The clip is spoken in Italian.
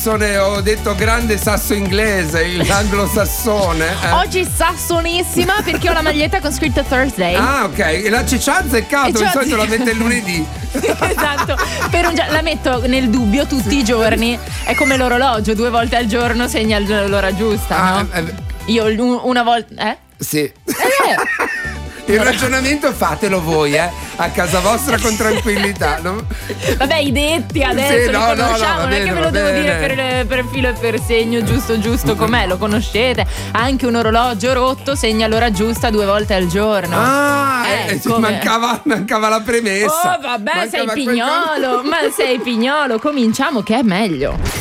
Ho detto grande sasso inglese, l'anglosassone. Oggi sassonissima perché ho la maglietta con scritto Thursday. Ah, ok. E la ci ha azzeccato, di solito la mette il lunedì. Esatto, la metto nel dubbio tutti i giorni. È come l'orologio, 2 volte al giorno segna l'ora giusta, no? Io una volta. Sì. Il ragionamento fatelo voi, a casa vostra con tranquillità. No? Vabbè, i detti adesso li conosciamo, non è che ve lo devo dire per filo e per segno, giusto com'è, lo conoscete. Anche un orologio rotto segna l'ora giusta 2 volte al giorno. Mancava la premessa. Oh, vabbè, sei pignolo, ma sei pignolo, cominciamo che è meglio.